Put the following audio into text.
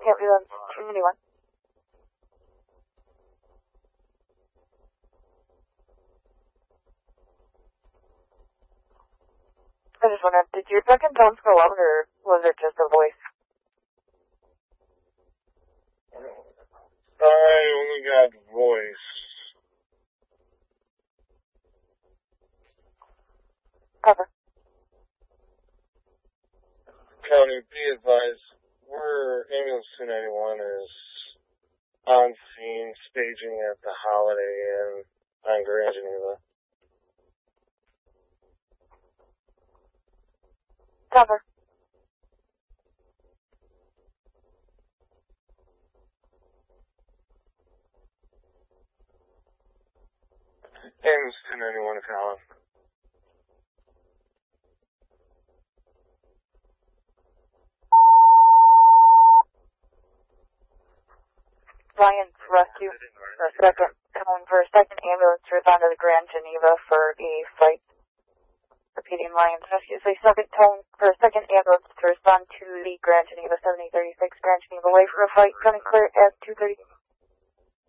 ambulance 291. I just wondered, did your second tones go out, or was it just a voice? I only got voice. Cover. County, be advised, ambulance 291 is on scene staging at the Holiday Inn on Grand Geneva. Cover. Ambulance 291 Colin. Lions Rescue, for a second ambulance to respond to the Grand Geneva for a fight. Repeating, Lions Rescue, so second tone for a second ambulance to respond to the Grand Geneva 7036 Grand Geneva way for a fight, running clear at 2:30.